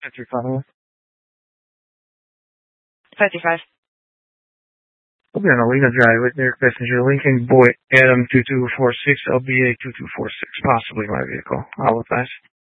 55. 55. I'll be on Alina Drive with their passenger Lincoln Boy Adam 2246 LBA 2246, possibly my vehicle. I'll advise.